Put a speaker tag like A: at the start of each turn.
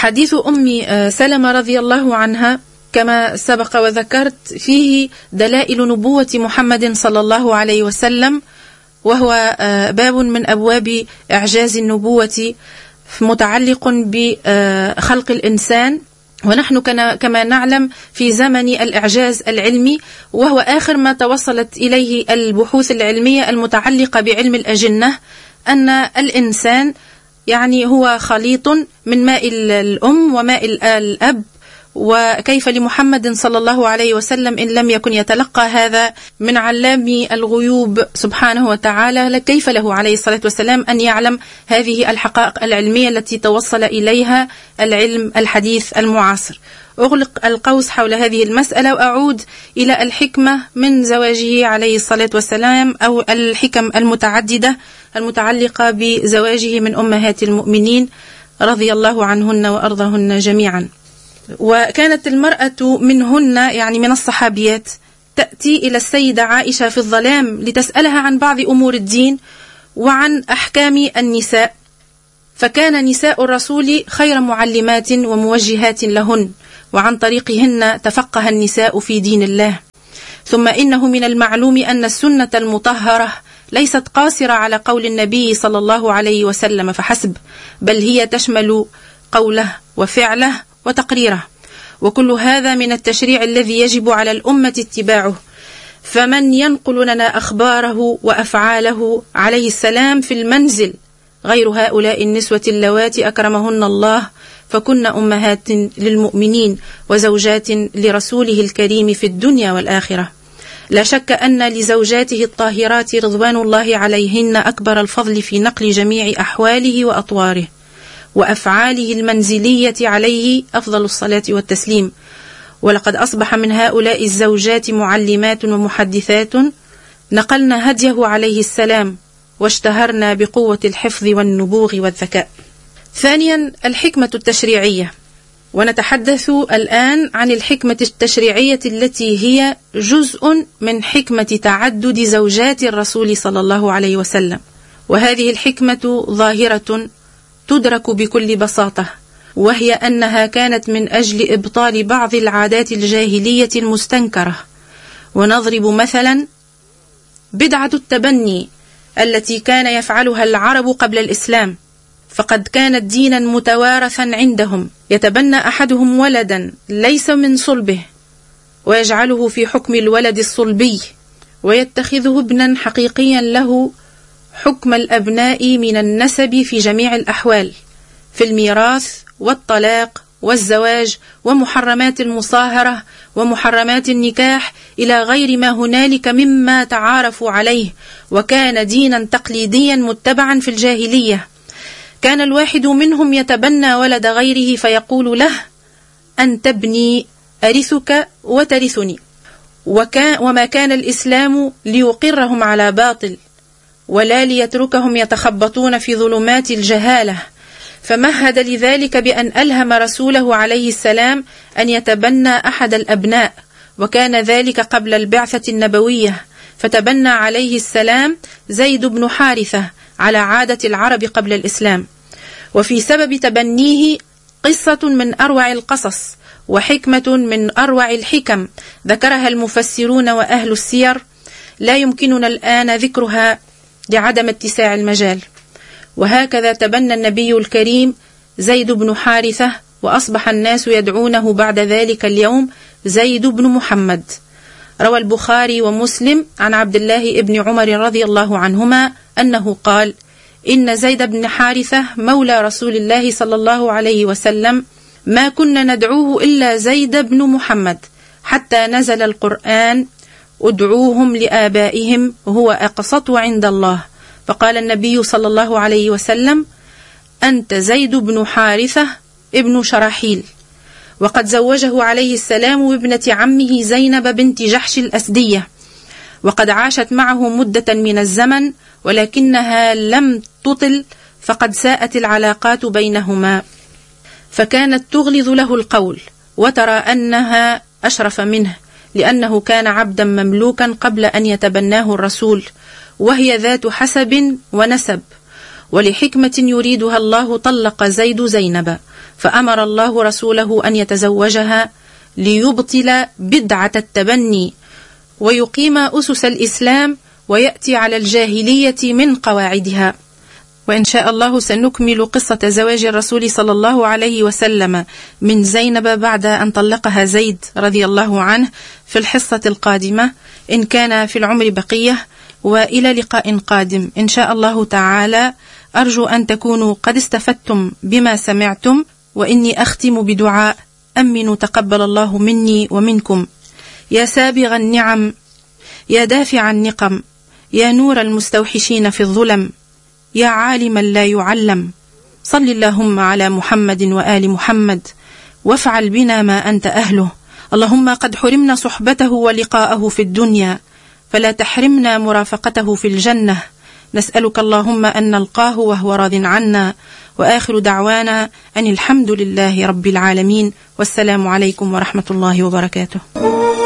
A: وحديث أم سلمة رضي الله عنها كما سبق وذكرت فيه دلائل نبوة محمد صلى الله عليه وسلم، وهو باب من أبواب إعجاز النبوة متعلق بخلق الإنسان، ونحن كما نعلم في زمن الإعجاز العلمي، وهو آخر ما توصلت إليه البحوث العلمية المتعلقة بعلم الأجنة، أن الإنسان يعني هو خليط من ماء الأم وماء الأب، وكيف لمحمد صلى الله عليه وسلم إن لم يكن يتلقى هذا من علام الغيوب سبحانه وتعالى، كيف له عليه الصلاة والسلام أن يعلم هذه الحقائق العلمية التي توصل إليها العلم الحديث المعاصر. أغلق القوس حول هذه المسألة وأعود إلى الحكمة من زواجه عليه الصلاة والسلام، أو الحكم المتعددة المتعلقة بزواجه من أمهات المؤمنين رضي الله عنهن وأرضهن جميعا. وكانت المرأة منهن يعني من الصحابيات تأتي إلى السيدة عائشة في الظلام لتسألها عن بعض أمور الدين وعن أحكام النساء، فكان نساء الرسول خير معلمات وموجهات لهن، وعن طريقهن تفقه النساء في دين الله. ثم إنه من المعلوم أن السنة المطهرة ليست قاصرة على قول النبي صلى الله عليه وسلم فحسب، بل هي تشمل قوله وفعله وتقريره، وكل هذا من التشريع الذي يجب على الأمة اتباعه. فمن ينقل لنا أخباره وأفعاله عليه السلام في المنزل غير هؤلاء النسوة اللواتي أكرمهن الله، فكن أمهات للمؤمنين وزوجات لرسوله الكريم في الدنيا والآخرة. لا شك أن لزوجاته الطاهرات رضوان الله عليهن أكبر الفضل في نقل جميع أحواله وأطواره وأفعاله المنزلية عليه أفضل الصلاة والتسليم. ولقد أصبح من هؤلاء الزوجات معلمات ومحدثات نقلنا هديه عليه السلام، واشتهرنا بقوة الحفظ والنبوغ والذكاء. ثانيا، الحكمة التشريعية، ونتحدث الآن عن الحكمة التشريعية التي هي جزء من حكمة تعدد زوجات الرسول صلى الله عليه وسلم. وهذه الحكمة ظاهرة تدرك بكل بساطة، وهي أنها كانت من أجل إبطال بعض العادات الجاهلية المستنكرة. ونضرب مثلا بدعة التبني التي كان يفعلها العرب قبل الإسلام، فقد كانت دينا متوارثا عندهم، يتبنى أحدهم ولدا ليس من صلبه ويجعله في حكم الولد الصلبي، ويتخذه ابنا حقيقيا له حكم الأبناء من النسب في جميع الأحوال، في الميراث والطلاق والزواج ومحرمات المصاهرة ومحرمات النكاح إلى غير ما هنالك مما تعارفوا عليه. وكان دينا تقليديا متبعا في الجاهلية. كان الواحد منهم يتبنى ولد غيره فيقول له: أنت ابني أرثك وترثني. وما كان الإسلام ليقرهم على باطل ولا ليتركهم يتخبطون في ظلمات الجهالة، فمهد لذلك بأن ألهم رسوله عليه السلام أن يتبنى أحد الأبناء، وكان ذلك قبل البعثة النبوية، فتبنى عليه السلام زيد بن حارثة على عادة العرب قبل الإسلام. وفي سبب تبنيه قصة من أروع القصص وحكمة من أروع الحكم ذكرها المفسرون وأهل السير، لا يمكننا الآن ذكرها لعدم اتساع المجال. وهكذا تبنى النبي الكريم زيد بن حارثة، وأصبح الناس يدعونه بعد ذلك اليوم زيد بن محمد. روى البخاري ومسلم عن عبد الله بن عمر رضي الله عنهما أنه قال: إن زيد بن حارثة مولى رسول الله صلى الله عليه وسلم ما كنا ندعوه إلا زيد بن محمد، حتى نزل القرآن: ادعوهم لآبائهم هو أقسط عند الله. فقال النبي صلى الله عليه وسلم: أنت زيد بن حارثة ابن شراحيل. وقد زوجه عليه السلام بابنة عمه زينب بنت جحش الأسدية، وقد عاشت معه مدة من الزمن، ولكنها لم تطل، فقد ساءت العلاقات بينهما، فكانت تغلظ له القول وترى أنها أشرف منه، لأنه كان عبدا مملوكا قبل أن يتبناه الرسول، وهي ذات حسب ونسب، ولحكمة يريدها الله طلق زيد زينب، فأمر الله رسوله أن يتزوجها ليبطل بدعة التبني ويقيم أسس الإسلام ويأتي على الجاهلية من قواعدها. وإن شاء الله سنكمل قصة زواج الرسول صلى الله عليه وسلم من زينب بعد أن طلقها زيد رضي الله عنه في الحصة القادمة إن كان في العمر بقية. وإلى لقاء قادم إن شاء الله تعالى. أرجو أن تكونوا قد استفدتم بما سمعتم، وإني أختم بدعاء: أمنوا تقبل الله مني ومنكم. يا سابغ النعم، يا دافع النقم، يا نور المستوحشين في الظلم، يا عالما لا يعلم، صل اللهم على محمد وآل محمد، وافعل بنا ما أنت أهله. اللهم قد حرمنا صحبته ولقاءه في الدنيا، فلا تحرمنا مرافقته في الجنة. نسألك اللهم أن نلقاه وهو راض عنا. وآخر دعوانا أن الحمد لله رب العالمين، والسلام عليكم ورحمة الله وبركاته.